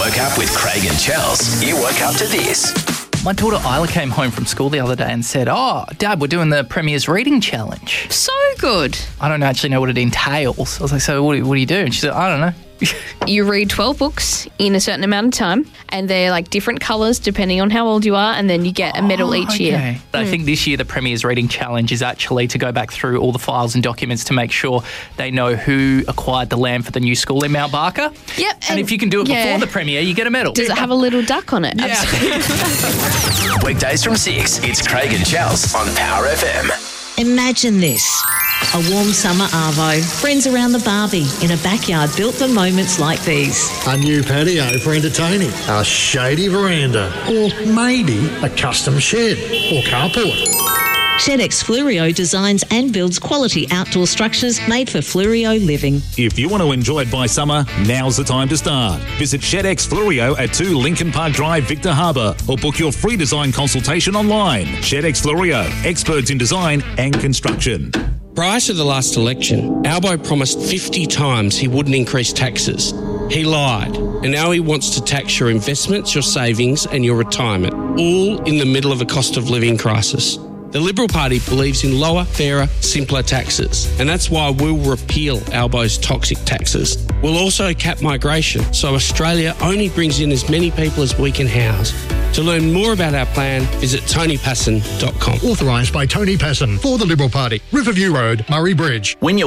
woke up with Craig and Chels. You woke up to this. My daughter Isla came home from school the other day and said, "Oh, Dad, we're doing the Premier's Reading Challenge." So good. I don't actually know what it entails. I was like, "So what do you do?" And she said, "I don't know." You read 12 books in a certain amount of time, and they're like different colours depending on how old you are, and then you get a medal each year. I think this year the Premier's Reading Challenge is actually to go back through all the files and documents to make sure they know who acquired the land for the new school in Mount Barker. Yep. And if you can do it before the Premier, you get a medal. Does it have a little duck on it? Yeah. Weekdays from 6, it's Craig and Chels on Power FM. Imagine this. A warm summer arvo, friends around the barbie, in a backyard built for moments like these. A new patio for entertaining, a shady veranda, or maybe a custom shed or carport. ShedX Flurio designs and builds quality outdoor structures made for Flurio living. If you want to enjoy it by summer, now's the time to start. Visit ShedX Flurio at 2 Lincoln Park Drive, Victor Harbour, or book your free design consultation online. ShedX Flurio, experts in design and construction. Prior to the last election, Albo promised 50 times he wouldn't increase taxes. He lied, and now he wants to tax your investments, your savings and your retirement, all in the middle of a cost of living crisis. The Liberal Party believes in lower, fairer, simpler taxes, and that's why we'll repeal Albo's toxic taxes. We'll also cap migration, so Australia only brings in as many people as we can house. To learn more about our plan, visit tonypasson.com. Authorised by Tony Passon for the Liberal Party. Riverview Road, Murray Bridge. When you're